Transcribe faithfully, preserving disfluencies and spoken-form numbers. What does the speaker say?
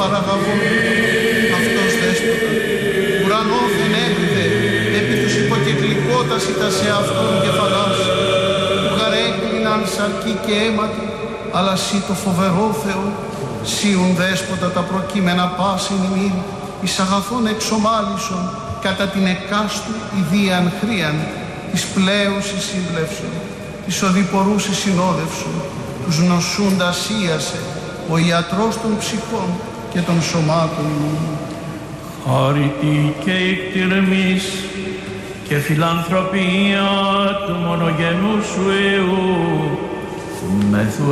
παραγαγών. Αυτός δέσποτα, ουρανόθεν έκρητε, επί τους υποκεκλικότας ήταν σε αυτόν κεφαλάς, που χαρέκλειναν σαρκή και αίματι, αλλά σύ το φοβερό Θεό, σίουν δέσποτα τα προκείμενα πάσιν ημίν, εις αγαθών εξομάλισον, κατά την εκάστου ιδίαν χρίαν, της πλέουσης σύμπλευσον, της οδηπορούσης συνόδευσον, τους νοσούντας ίασε, ο ιατρός των ψυχών και των σωμάτων ημών. Χάρητη και εκτιρμής και φιλανθρωπία του μονογενού σου Υιού, μεθου